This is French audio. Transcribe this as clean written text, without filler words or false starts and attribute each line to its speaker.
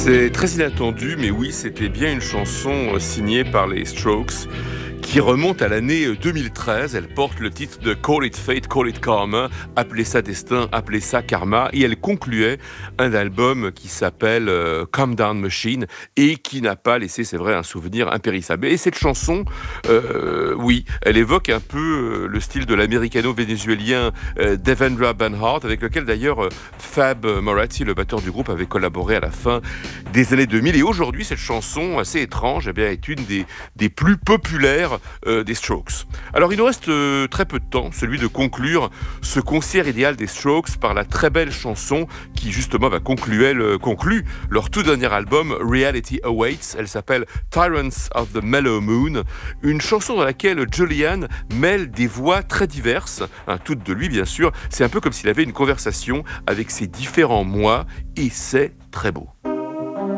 Speaker 1: C'est très inattendu, mais oui, c'était bien une chanson signée par les Strokes qui remonte à l'année 2013. Elle porte le titre de Call It Fate, Call It Karma, appelez ça destin, appelez ça karma, et elle concluait un album qui s'appelle Calm Down Machine et qui n'a pas laissé, c'est vrai, un souvenir impérissable. Et cette chanson, oui, elle évoque un peu le style de l'américano-vénézuélien Devendra Banhart, avec lequel d'ailleurs Fab Moratti, le batteur du groupe, avait collaboré à la fin des années 2000. Et aujourd'hui, cette chanson assez étrange, eh bien, est une des plus populaires des Strokes. Alors il nous reste très peu de temps, celui de conclure ce concert idéal des Strokes par la très belle chanson qui justement conclut leur tout dernier album Reality Awaits. Elle s'appelle Tyrants of the Mellow Moon, une chanson dans laquelle Julian mêle des voix très diverses, toutes de lui bien sûr. C'est un peu comme s'il avait une conversation avec ses différents moi, et c'est très beau.